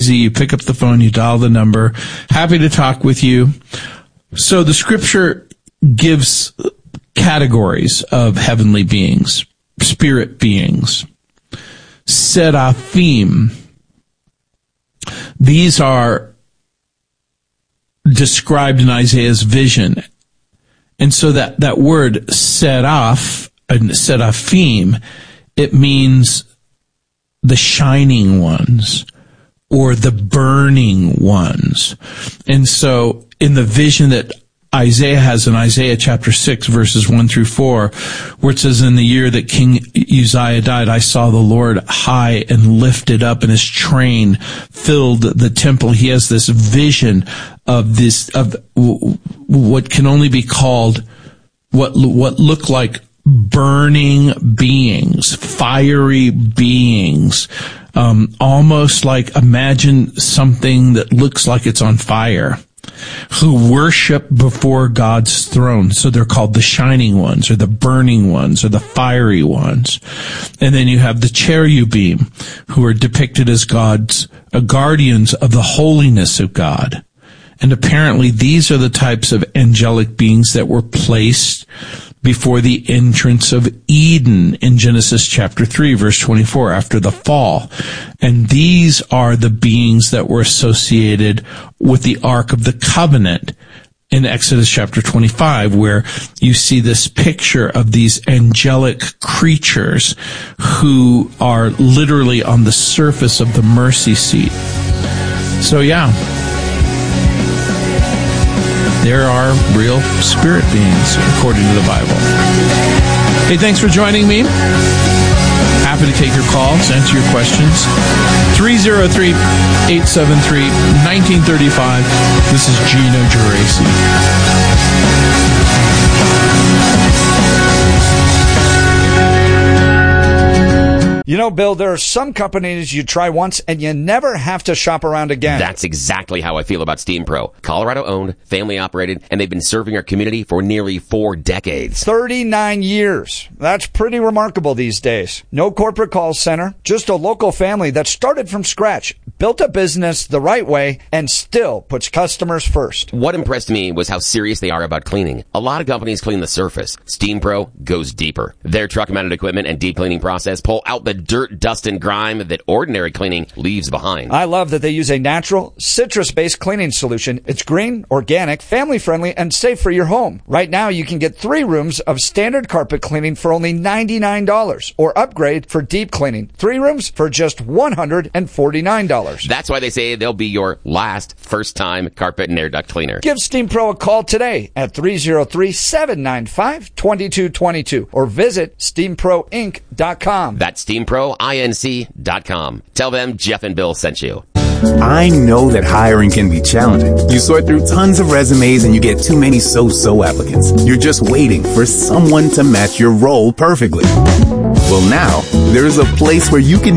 easy. You pick up the phone, you dial the number. Happy to talk with you. So the scripture gives categories of heavenly beings, spirit beings. Seraphim. These are described in Isaiah's vision. And so that word seraph, seraphim, it means the shining ones or the burning ones. And so in the vision that Isaiah has in Isaiah chapter 6, verses 1 through 4, where it says, in the year that King Uzziah died, I saw the Lord high and lifted up, and his train filled the temple. He has this vision of what can only be called what look like burning beings, fiery beings, almost like, imagine something that looks like it's on fire, who worship before God's throne. So they're called the shining ones, or the burning ones, or the fiery ones. And then you have the cherubim, who are depicted as God's guardians of the holiness of God. And apparently these are the types of angelic beings that were placed before the entrance of Eden in Genesis chapter 3, verse 24, after the fall. And these are the beings that were associated with the Ark of the Covenant in Exodus chapter 25, where you see this picture of these angelic creatures who are literally on the surface of the mercy seat. So yeah, there are real spirit beings according to the Bible. Hey, thanks for joining me. Happy to take your calls, answer your questions. 303-873-1935. This is Gino Geraci. You know, Bill, there are some companies you try once and you never have to shop around again. That's exactly how I feel about Steam Pro. Colorado-owned, family-operated, and they've been serving our community for nearly 4 decades. 39 years. That's pretty remarkable these days. No corporate call center, just a local family that started from scratch, built a business the right way, and still puts customers first. What impressed me was how serious they are about cleaning. A lot of companies clean the surface. Steam Pro goes deeper. Their truck-mounted equipment and deep cleaning process pull out the dirt, dust, and grime that ordinary cleaning leaves behind. I love that they use a natural, citrus-based cleaning solution. It's green, organic, family-friendly, and safe for your home. Right now, you can get 3 rooms of standard carpet cleaning for only $99, or upgrade for deep cleaning. 3 rooms for just $149. That's why they say they'll be your last first-time carpet and air duct cleaner. Give Steam Pro a call today at 303-795-2222, or visit SteamProInc.com. That's SteamProInc.com. Tell them Jeff and Bill sent you. I know that hiring can be challenging. You sort through tons of resumes and you get too many so-so applicants. You're just waiting for someone to match your role perfectly. Well, now, there's a place where you can